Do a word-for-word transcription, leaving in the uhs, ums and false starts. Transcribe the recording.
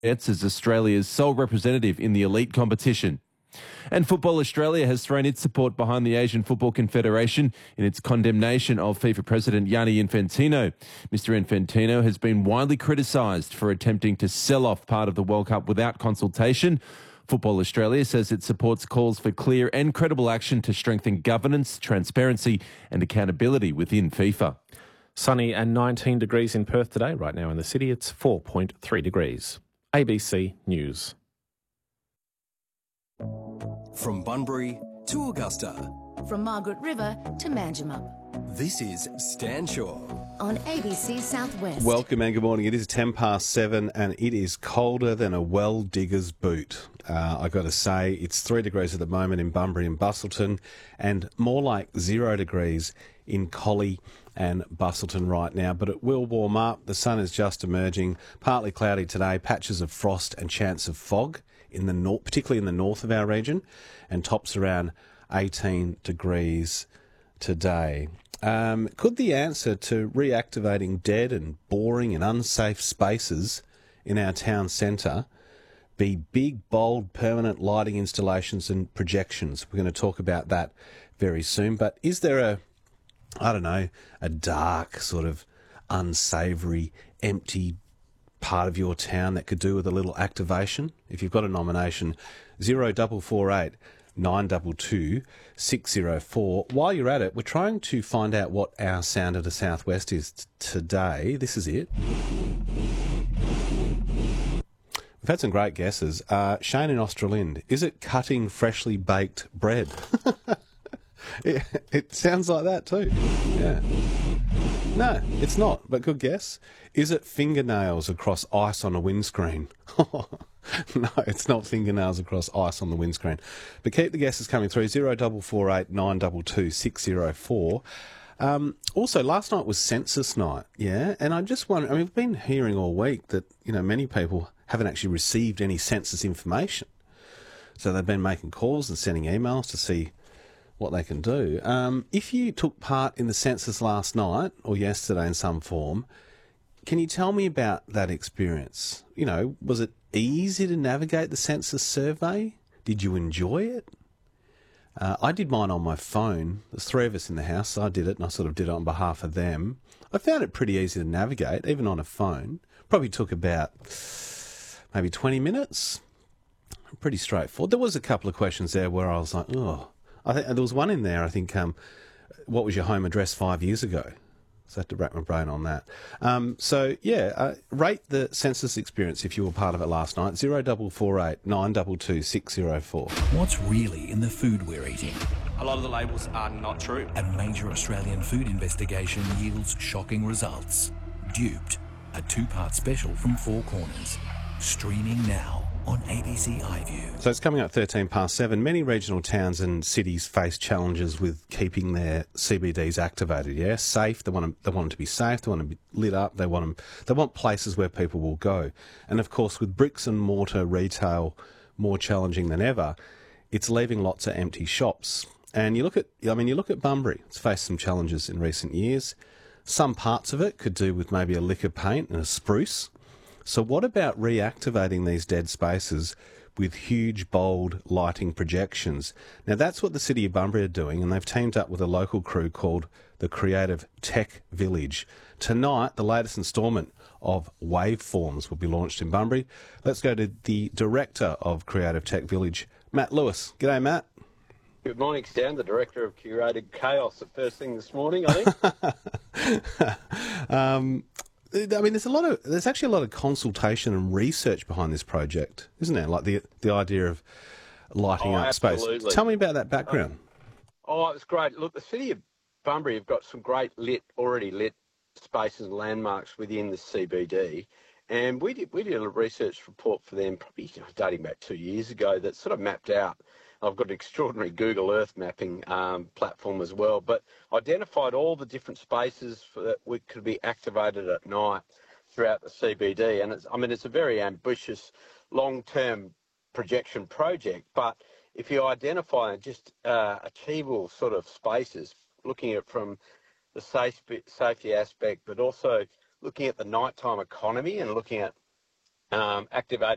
as Australia's sole representative in the elite competition. And Football Australia has thrown its support behind the Asian Football Confederation in its condemnation of FIFA President Gianni Infantino. Mister Infantino has been widely criticised for attempting to sell off part of the World Cup without consultation. Football Australia says it supports calls for clear and credible action to strengthen governance, transparency and accountability within FIFA. Sunny and nineteen degrees in Perth today. Right now in the city, it's four point three degrees. A B C News. From Bunbury to Augusta. From Margaret River to Manjimup. This is Stan Shaw on A B C Southwest. Welcome and good morning. It is ten past seven and it is colder than a well digger's boot. Uh, I got to say, it's three degrees at the moment in Bunbury and Busselton and more like zero degrees in Collie and Busselton right now, but it will warm up. The sun is just emerging, partly cloudy today, patches of frost and chance of fog in the north, particularly in the north of our region, and tops around eighteen degrees today. Um, could the answer to reactivating dead and boring and unsafe spaces in our town centre be big, bold, permanent lighting installations and projections? We're going to talk about that very soon. But is there a, I don't know, a dark, sort of unsavoury, empty part of your town that could do with a little activation? If you've got a nomination, zero double four eight nine two two six zero four. While you're at it, we're trying to find out what our sound of the southwest is t- today. This is it. We've had some great guesses. Uh, Shane in Australind, is it cutting freshly baked bread? it, it sounds like that too. Yeah. No, it's not, but good guess. Is it fingernails across ice on a windscreen? No, it's not fingernails across ice on the windscreen. But keep the guesses coming through, zero double four eight nine two two six zero four. Um, also, last night was census night, yeah? And I just wonder, I mean, we've been hearing all week that, you know, many people haven't actually received any census information. So they've been making calls and sending emails to see what they can do. Um, if you took part in the census last night or yesterday in some form, can you tell me about that experience? You know, was it easy to navigate the census survey? Did you enjoy it? Uh, I did mine on my phone. There's three of us in the house, so I did it, and I sort of did it on behalf of them. I found it pretty easy to navigate, even on a phone. Probably took about maybe twenty minutes. Pretty straightforward. There was a couple of questions there where I was like, oh. I think there was one in there, I think, um, what was your home address five years ago? So I had to rack my brain on that. Um, so, yeah, uh, rate the census experience if you were part of it last night. zero double four eight nine two two six zero four. What's really in the food we're eating? A lot of the labels are not true. A major Australian food investigation yields shocking results. Duped, a two-part special from Four Corners. Streaming now on A B C iView. So it's coming up thirteen past seven. Many regional towns and cities face challenges with keeping their C B Ds activated. Yeah, safe. They want them. They want them to be safe. They want them to be lit up. They want them. They want places where people will go. And of course, with bricks and mortar retail more challenging than ever, it's leaving lots of empty shops. And you look at. I mean, you look at Bunbury. It's faced some challenges in recent years. Some parts of it could do with maybe a lick of paint and a spruce. So what about reactivating these dead spaces with huge, bold lighting projections? Now, that's what the City of Bunbury are doing, and they've teamed up with a local crew called the Creative Tech Village. Tonight, the latest instalment of Waveforms will be launched in Bunbury. Let's go to the Director of Creative Tech Village, Matt Lewis. G'day, Matt. Good morning, Stan, the Director of Curated Chaos, the first thing this morning, I think. um... I mean, there's a lot of there's actually a lot of consultation and research behind this project, isn't there? Like the the idea of lighting oh, up absolutely. space. Tell me about that background. Oh, it was great. Look, the City of Bunbury have got some great lit, already lit spaces and landmarks within the C B D, and we did we did a research report for them, probably you know, dating back two years ago, that sort of mapped out. I've got an extraordinary Google Earth mapping um, platform as well, but identified all the different spaces for that we could be activated at night throughout the C B D. And it's, I mean, it's a very ambitious long-term projection project, but if you identify just uh, achievable sort of spaces, looking at from the safe, safety aspect, but also looking at the nighttime economy and looking at um, activating